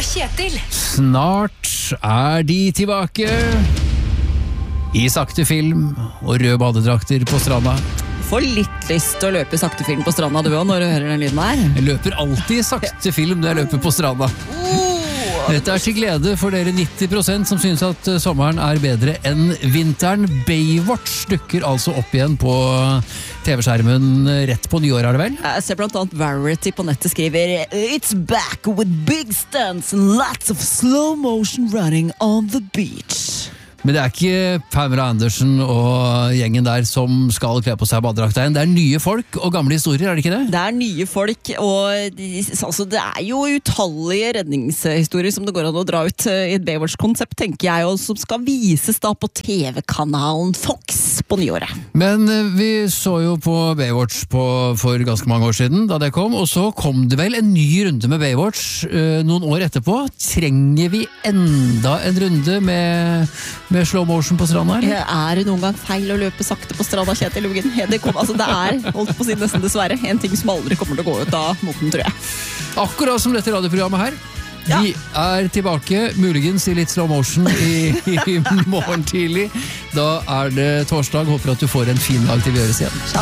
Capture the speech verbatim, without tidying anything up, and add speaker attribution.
Speaker 1: og Kjetil.
Speaker 2: Snart er de tilbake i sakte film og røde badedrakter på stranda.
Speaker 3: Får litt lyst til å løpe sakte film på stranda du også, når du hører den lyden her.
Speaker 2: Jeg løper alltid sakte film når jeg løper på stranda. Dette er til glede for dere nitti prosent som synes at sommeren er bedre enn vinteren. Baywatch dukker altså opp igjen på T V-skjermen rett på nyår, er det vel?
Speaker 3: Jeg ser blant annet Variety på nettet skriver It's back with big stunts and lots of slow motion running on the beach.
Speaker 2: Men det er ikke Pamela Anderson og gjengen der som skal kle på seg badedrakten. Det er nye folk og gamle historier, er det ikke det?
Speaker 3: Det er nye folk, og de, altså, det er jo utallige redningshistorier som det går an å dra ut i et Baywatch-konsept, tenker jeg, og som skal vises da på T V-kanalen Fox på nyåret.
Speaker 2: Men vi så jo på Baywatch på, for ganske mange år siden da det kom, og så kom det vel en ny runde med Baywatch uh, noen år etterpå. Trenger vi enda en runde med med slow motion på stranda, eller?
Speaker 3: Er det noen gang feil å løpe sakte på stranda, Kjetil Luggen? Det, kom, altså, det er, holdt på å si nesten dessverre, en ting som aldri kommer til å gå ut av moten, tror jeg.
Speaker 2: Akkurat som dette radioprogrammet her.
Speaker 3: Ja.
Speaker 2: Vi er tilbake, muligens i litt slow motion i, i morgen tidlig. Da er det torsdag. Håper at du får en fin dag til vi gjøres igjen.